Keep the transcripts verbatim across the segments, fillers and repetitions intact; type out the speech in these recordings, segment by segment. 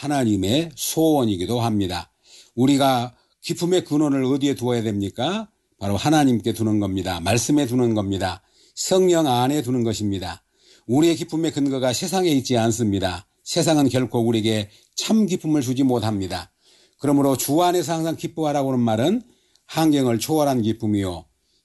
하나님의 소원이기도 합니다. 우리가 기쁨의 근원을 어디에 두어야 됩니까? 바로 하나님께 두는 겁니다. 말씀에 두는 겁니다. 성령 안에 두는 것입니다. 우리의 기쁨의 근거가 세상에 있지 않습니다. 세상은 결코 우리에게 참 기쁨을 주지 못합니다. 그러므로 주 안에서 항상 기뻐하라고 하는 말은 환경을 초월한 기쁨이요,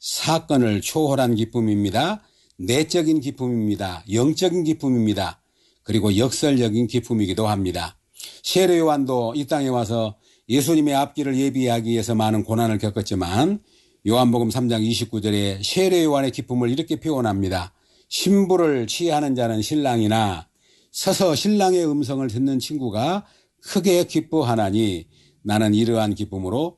사건을 초월한 기쁨입니다. 내적인 기쁨입니다. 영적인 기쁨입니다. 그리고 역설적인 기쁨이기도 합니다. 세례 요한도 이 땅에 와서 예수님의 앞길을 예비하기 위해서 많은 고난을 겪었지만 요한복음 삼 장 이십구 절에 세례 요한의 기쁨을 이렇게 표현합니다. 신부를 취하는 자는 신랑이나 서서 신랑의 음성을 듣는 친구가 크게 기뻐하나니 나는 이러한 기쁨으로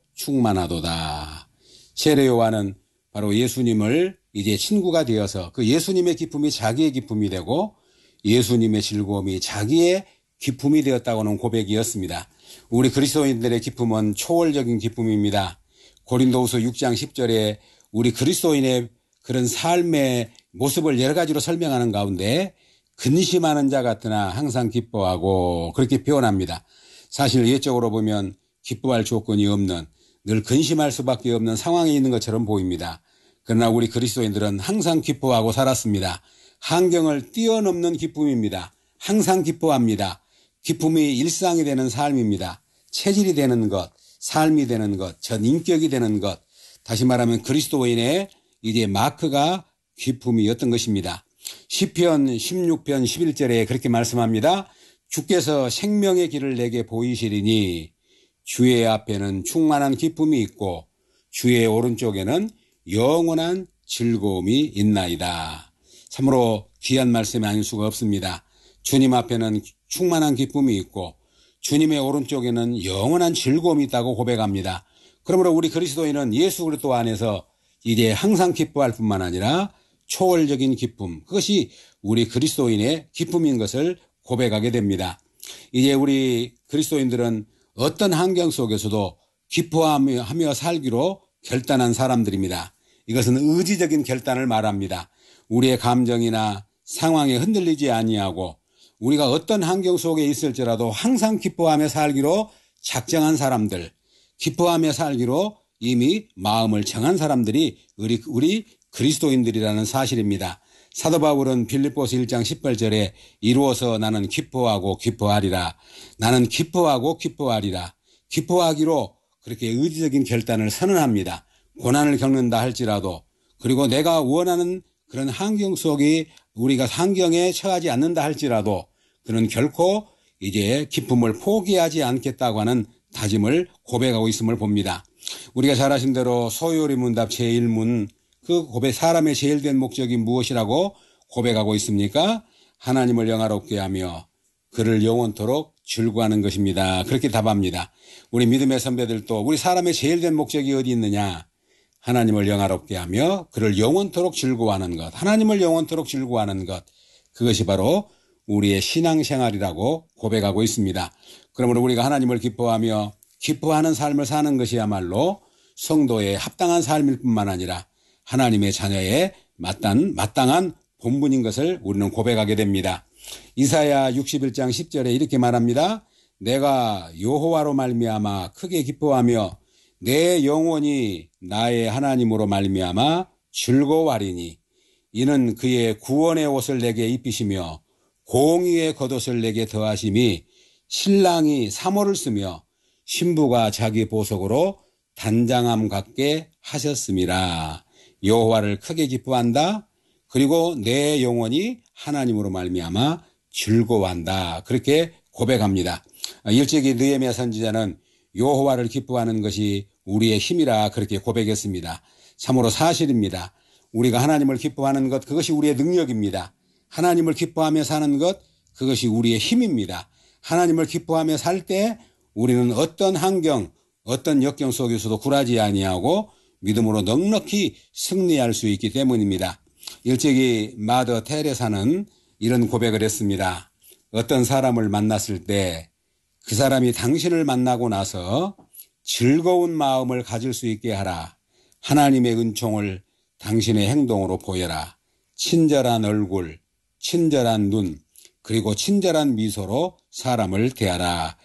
충만하도다. 세례 요한은 바로 예수님을 이제 친구가 되어서 그 예수님의 기쁨이 자기의 기쁨이 되고 예수님의 즐거움이 자기의 기쁨이 되었다고는 고백이었습니다. 우리 그리스도인들의 기쁨은 초월적인 기쁨입니다. 고린도후서 육 장 십 절에 우리 그리스도인의 그런 삶의 모습을 여러 가지로 설명하는 가운데 근심하는 자 같으나 항상 기뻐하고 그렇게 표현합니다. 사실 예적으로 보면 기뻐할 조건이 없는, 늘 근심할 수밖에 없는 상황에 있는 것처럼 보입니다. 그러나 우리 그리스도인들은 항상 기뻐하고 살았습니다. 환경을 뛰어넘는 기쁨입니다. 항상 기뻐합니다. 기쁨이 일상이 되는 삶입니다. 체질이 되는 것, 삶이 되는 것, 전 인격이 되는 것, 다시 말하면 그리스도인의 이제 마크가 기쁨이었던 것입니다. 시편 십육 편 십일 절에 그렇게 말씀합니다. 주께서 생명의 길을 내게 보이시리니 주의 앞에는 충만한 기쁨이 있고 주의 오른쪽에는 영원한 즐거움이 있나이다. 참으로 귀한 말씀이 아닐 수가 없습니다. 주님 앞에는 충만한 기쁨이 있고 주님의 오른쪽에는 영원한 즐거움이 있다고 고백합니다. 그러므로 우리 그리스도인은 예수 그리스도 안에서 이제 항상 기뻐할 뿐만 아니라 초월적인 기쁨, 그것이 우리 그리스도인의 기쁨인 것을 고백하게 됩니다. 이제 우리 그리스도인들은 어떤 환경 속에서도 기뻐하며 살기로 결단한 사람들입니다. 이것은 의지적인 결단을 말합니다. 우리의 감정이나 상황에 흔들리지 아니하고 우리가 어떤 환경 속에 있을지라도 항상 기뻐하며 살기로 작정한 사람들, 기뻐하며 살기로 이미 마음을 정한 사람들이 우리, 우리 그리스도인들이라는 사실입니다. 사도 바울은 빌립보서 일 장 십팔 절에 이루어서 나는 기뻐하고 기뻐하리라. 나는 기뻐하고 기뻐하리라. 기뻐하기로 그렇게 의지적인 결단을 선언합니다. 고난을 겪는다 할지라도, 그리고 내가 원하는 그런 환경 속에 우리가 환경에 처하지 않는다 할지라도 그는 결코 이제 기쁨을 포기하지 않겠다고 하는 다짐을 고백하고 있음을 봅니다. 우리가 잘 아신 대로 소요리 문답 제일 문, 그 고백, 사람의 제일 된 목적이 무엇이라고 고백하고 있습니까? 하나님을 영화롭게 하며 그를 영원토록 즐거워하는 것입니다. 그렇게 답합니다. 우리 믿음의 선배들도 우리 사람의 제일 된 목적이 어디 있느냐? 하나님을 영화롭게 하며 그를 영원토록 즐거워하는 것, 하나님을 영원토록 즐거워하는 것, 그것이 바로 우리의 신앙생활이라고 고백하고 있습니다. 그러므로 우리가 하나님을 기뻐하며 기뻐하는 삶을 사는 것이야말로 성도의 합당한 삶일 뿐만 아니라 하나님의 자녀의 마땅, 마땅한 본분인 것을 우리는 고백하게 됩니다. 이사야 육십일 장 십 절에 이렇게 말합니다. 내가 여호와로 말미암아 크게 기뻐하며 내 영혼이 나의 하나님으로 말미암아 즐거워하리니 이는 그의 구원의 옷을 내게 입히시며 공의의 겉옷을 내게 더하심이 신랑이 사모를 쓰며 신부가 자기 보석으로 단장함 같게 하셨음이라. 여호와를 크게 기뻐한다. 그리고 내 영혼이 하나님으로 말미암아 즐거워한다. 그렇게 고백합니다. 일찍이 느헤미야 선지자는 여호와를 기뻐하는 것이 우리의 힘이라 그렇게 고백했습니다. 참으로 사실입니다. 우리가 하나님을 기뻐하는 것, 그것이 우리의 능력입니다. 하나님을 기뻐하며 사는 것, 그것이 우리의 힘입니다. 하나님을 기뻐하며 살 때 우리는 어떤 환경, 어떤 역경 속에서도 굴하지 아니하고 믿음으로 넉넉히 승리할 수 있기 때문입니다. 일찍이 마더 테레사는 이런 고백을 했습니다. 어떤 사람을 만났을 때 그 사람이 당신을 만나고 나서 즐거운 마음을 가질 수 있게 하라. 하나님의 은총을 당신의 행동으로 보여라. 친절한 얼굴, 친절한 눈, 그리고 친절한 미소로 사람을 대하라.